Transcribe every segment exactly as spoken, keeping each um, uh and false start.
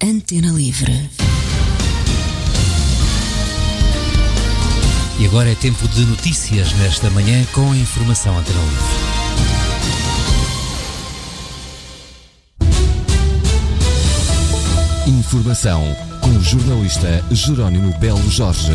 Antena Livre. E agora é tempo de notícias nesta manhã com a informação Antena Livre. Informação com o jornalista Jerónimo Belo Jorge.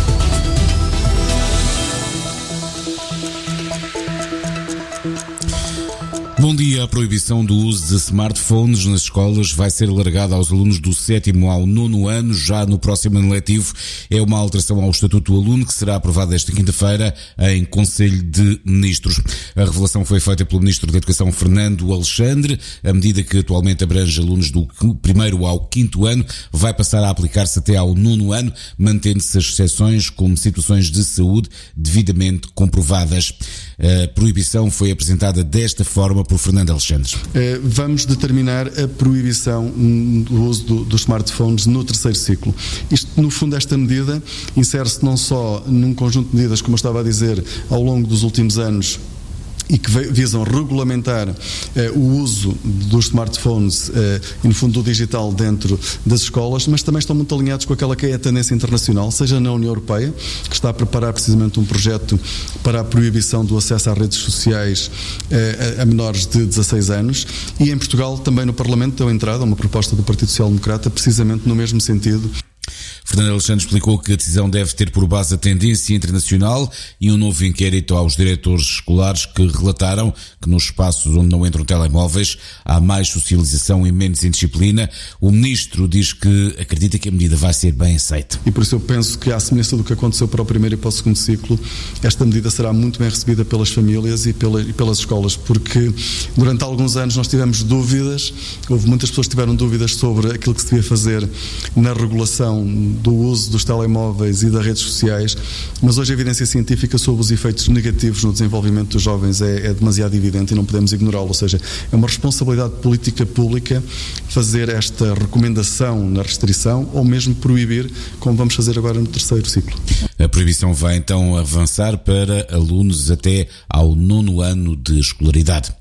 Bom dia. A proibição do uso de smartphones nas escolas vai ser alargada aos alunos do sétimo ao nono ano, já no próximo ano letivo. É uma alteração ao Estatuto do Aluno que será aprovada esta quinta-feira em Conselho de Ministros. A revelação foi feita pelo Ministro da Educação, Fernando Alexandre. A medida, que atualmente abrange alunos do primeiro ao quinto ano, vai passar a aplicar-se até ao nono ano, mantendo-se as exceções como situações de saúde devidamente comprovadas. A proibição foi apresentada desta forma por Fernando Alexandre. Vamos determinar a proibição do uso do, dos smartphones no terceiro ciclo. Isto, no fundo, esta medida insere-se não só num conjunto de medidas, como eu estava a dizer, ao longo dos últimos anos, e que visam regulamentar eh, o uso dos smartphones eh, e, no fundo, do digital dentro das escolas, mas também estão muito alinhados com aquela que é a tendência internacional, seja na União Europeia, que está a preparar precisamente um projeto para a proibição do acesso às redes sociais eh, a, a menores de dezasseis anos, e em Portugal, também no Parlamento, deu entrada uma proposta do Partido Social Democrata, precisamente no mesmo sentido. Fernando Alexandre explicou que a decisão deve ter por base a tendência internacional e um novo inquérito aos diretores escolares que relataram que nos espaços onde não entram telemóveis há mais socialização e menos indisciplina. O Ministro diz que acredita que a medida vai ser bem aceita. E por isso eu penso que, à semelhança do que aconteceu para o primeiro e para o segundo ciclo, esta medida será muito bem recebida pelas famílias e, pela, e pelas escolas, porque durante alguns anos nós tivemos dúvidas, houve muitas pessoas que tiveram dúvidas sobre aquilo que se devia fazer na regulação do uso dos telemóveis e das redes sociais, mas hoje a evidência científica sobre os efeitos negativos no desenvolvimento dos jovens é, é demasiado evidente e não podemos ignorá-lo. Ou seja, é uma responsabilidade política pública fazer esta recomendação na restrição ou mesmo proibir, como vamos fazer agora no terceiro ciclo. A proibição vai então avançar para alunos até ao nono ano de escolaridade.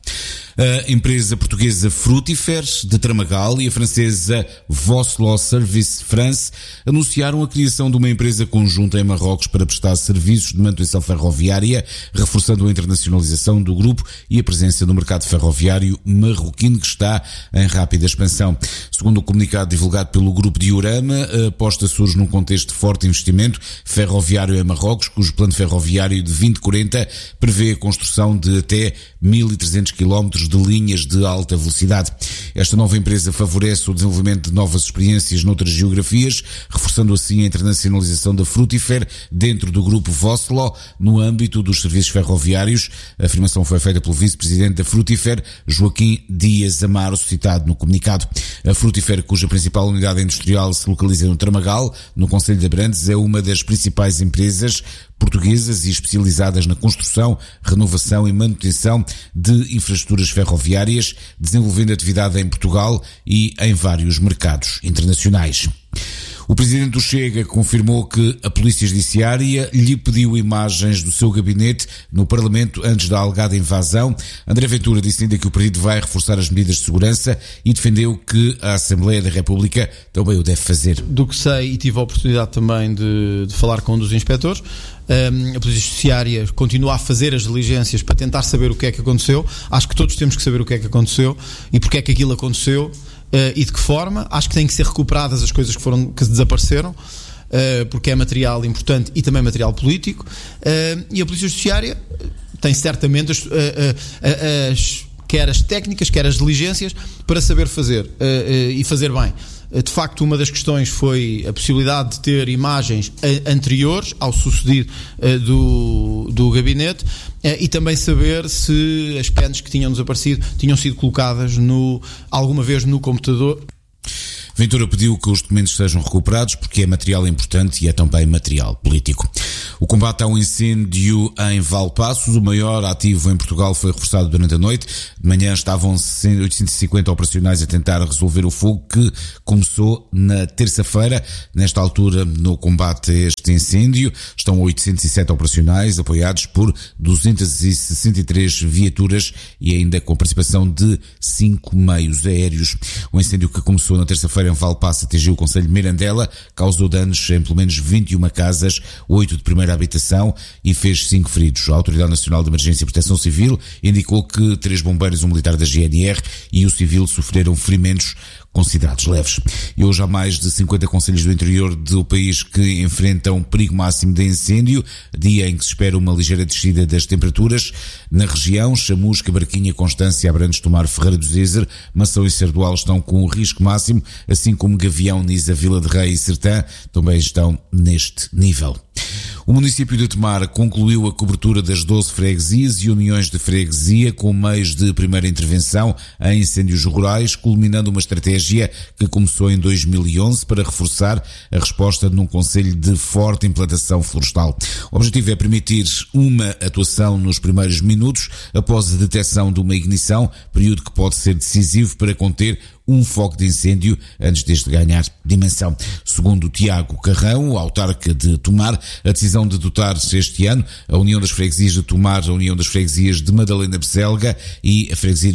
A empresa portuguesa Frutifer de Tramagal e a francesa Voslo Service France anunciaram a criação de uma empresa conjunta em Marrocos para prestar serviços de manutenção ferroviária, reforçando a internacionalização do grupo e a presença no mercado ferroviário marroquino, que está em rápida expansão. Segundo o comunicado divulgado pelo grupo Diorama, a aposta surge num contexto de forte investimento ferroviário em Marrocos, cujo plano ferroviário de vinte quarenta prevê a construção de até mil e trezentos quilómetros de linhas de alta velocidade. Esta nova empresa favorece o desenvolvimento de novas experiências noutras geografias, reforçando assim a internacionalização da Frutifer dentro do grupo Voslo no âmbito dos serviços ferroviários. A afirmação foi feita pelo vice-presidente da Frutifer, Joaquim Dias Amaro, citado no comunicado. A Frutifer, cuja principal unidade industrial se localiza no Tramagal, no concelho de Abrantes, é uma das principais empresas portuguesas e especializadas na construção, renovação e manutenção de infraestruturas ferroviárias, desenvolvendo atividade em Portugal e em vários mercados internacionais. O presidente do Chega confirmou que a Polícia Judiciária lhe pediu imagens do seu gabinete no Parlamento antes da alegada invasão. André Ventura disse ainda que o partido vai reforçar as medidas de segurança e defendeu que a Assembleia da República também o deve fazer. Do que sei, e tive a oportunidade também de, de falar com um dos inspectores, Um, a Polícia Judiciária continua a fazer as diligências para tentar saber o que é que aconteceu. Acho que todos temos que saber o que é que aconteceu e porque é que aquilo aconteceu uh, e de que forma. Acho que têm que ser recuperadas as coisas que, foram, que desapareceram, uh, porque é material importante e também material político. Uh, e a Polícia Judiciária tem certamente as, uh, uh, as, quer as técnicas, quer as diligências para saber fazer uh, uh, e fazer bem. De facto, uma das questões foi a possibilidade de ter imagens anteriores ao sucedido uh, do, do gabinete uh, e também saber se as pens que tinham desaparecido tinham sido colocadas no, alguma vez no computador. Ventura pediu que os documentos sejam recuperados porque é material importante e é também material político. O combate ao incêndio em Valpaços, o maior ativo em Portugal, foi reforçado durante a noite. De manhã estavam oitocentos e cinquenta operacionais a tentar resolver o fogo que começou na terça-feira. Nesta altura, no combate a este incêndio, estão oitocentos e sete operacionais apoiados por duzentas e sessenta e três viaturas e ainda com a participação de cinco meios aéreos. O incêndio que começou na terça-feira em Valpaços atingiu o concelho de Mirandela, causou danos em pelo menos vinte e uma casas, oito de primeira habitação e fez cinco feridos. A Autoridade Nacional de Emergência e Proteção Civil indicou que três bombeiros, um militar da G N R e o civil sofreram ferimentos considerados leves. E hoje há mais de cinquenta concelhos do interior do país que enfrentam perigo máximo de incêndio, dia em que se espera uma ligeira descida das temperaturas. Na região, Chamusca, Barquinha, Constância, Abrantes, Tomar, Ferreira do Zezer, Mação e Cerdoal estão com o risco máximo, assim como Gavião, Nisa, Vila de Rei e Sertã também estão neste nível. O município de Tomar concluiu a cobertura das doze freguesias e uniões de freguesia com meios de primeira intervenção em incêndios rurais, culminando uma estratégia que começou em dois mil e onze para reforçar a resposta num concelho de forte implantação florestal. O objetivo é permitir uma atuação nos primeiros minutos após a detecção de uma ignição, período que pode ser decisivo para conter um foco de incêndio antes deste ganhar dimensão. Segundo Tiago Carrão, autarca de Tomar, a decisão de dotar-se este ano a União das Freguesias de Tomar, a União das Freguesias de Madalena Beselga e a Freguesia